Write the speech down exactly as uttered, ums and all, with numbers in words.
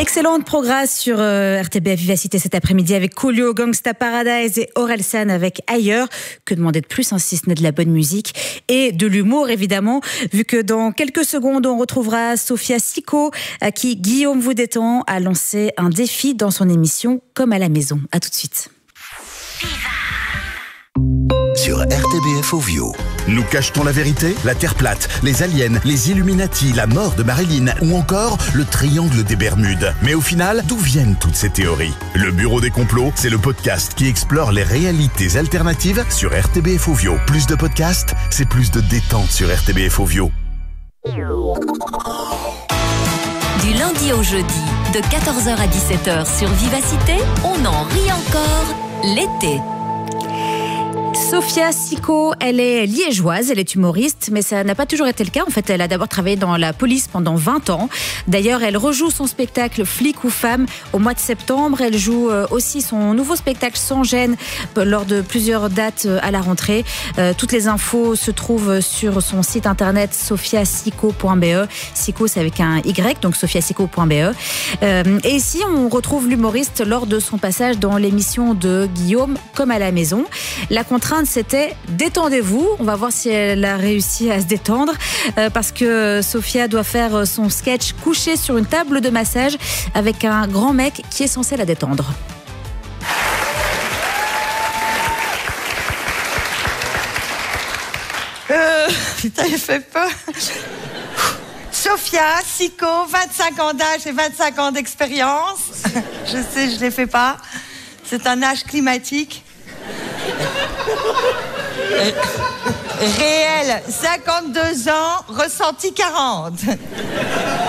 Excellente progresse sur euh, R T B F Vivacité cet après-midi avec Coolio, Gangsta Paradise et Orelsan avec Ailleurs. Que demander de plus, hein, si ce n'est de la bonne musique et de l'humour évidemment, vu que dans quelques secondes on retrouvera Sophia Sicko, à qui Guillaume Vous Détend a lancé un défi dans son émission Comme à la maison. À tout de suite. Sur R T B F Ovio. Nous cache-t-on la vérité? La Terre plate, les aliens, les Illuminati, la mort de Marilyn ou encore le triangle des Bermudes. Mais au final, d'où viennent toutes ces théories? Le Bureau des complots, c'est le podcast qui explore les réalités alternatives sur R T B F Ovio. Plus de podcasts, c'est plus de détente sur R T B F Ovio. Du lundi au jeudi, de quatorze heures à dix-sept heures sur Vivacité, on en rit encore l'été. Sophia Sicko, elle est liégeoise, elle est humoriste, mais ça n'a pas toujours été le cas. En fait, elle a d'abord travaillé dans la police pendant vingt ans. D'ailleurs, elle rejoue son spectacle Flic ou Femme au mois de septembre. Elle joue aussi son nouveau spectacle Sans gêne lors de plusieurs dates à la rentrée. Euh, toutes les infos se trouvent sur son site internet sophia sicko point b e. Sicko, c'est avec un Y, donc sophia sicko point b e. Euh, et ici, on retrouve l'humoriste lors de son passage dans l'émission de Guillaume Comme à la maison. La contrainte, c'était détendez-vous. On va voir si elle a réussi à se détendre euh, parce que Sophia doit faire son sketch couché sur une table de massage avec un grand mec qui est censé la détendre. Euh, putain, il fait peur. Sophia Sicko, vingt-cinq ans d'âge et vingt-cinq ans d'expérience. Je sais, je les fais pas. C'est un âge climatique. Réel, cinquante-deux ans, ressenti quarante.